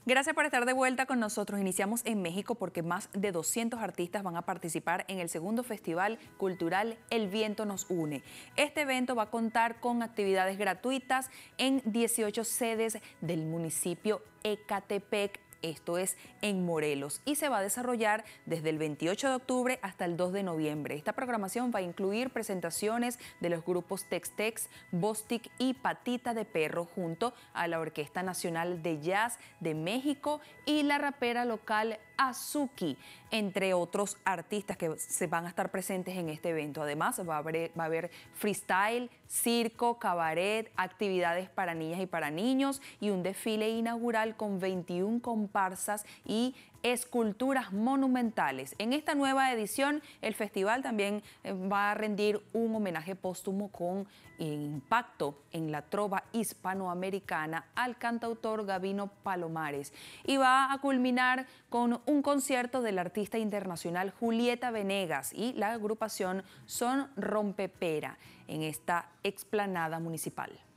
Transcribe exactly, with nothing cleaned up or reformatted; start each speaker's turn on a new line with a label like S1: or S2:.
S1: Gracias por estar de vuelta con nosotros. Iniciamos en México porque más de doscientos artistas van a participar en el segundo Festival Cultural El Viento Nos Une. Este evento va a contar con actividades gratuitas en dieciocho sedes del municipio Ecatepec. Esto es en Morelos, y se va a desarrollar desde el veintiocho de octubre hasta el dos de noviembre. Esta programación va a incluir presentaciones de los grupos Tex-Tex, Bostik y Patita de Perro, junto a la Orquesta Nacional de Jazz de México y la rapera local Azuki, entre otros artistas que se van a estar presentes en este evento. Además, va a haber, va a haber freestyle, circo, cabaret, actividades para niñas y para niños y un desfile inaugural con veintiuna comparsas y esculturas monumentales. En esta nueva edición, el festival también va a rendir un homenaje póstumo con impacto en la trova hispanoamericana al cantautor Gabino Palomares, y va a culminar con un concierto del artista internacional Julieta Venegas y la agrupación Son Rompepera en esta explanada municipal.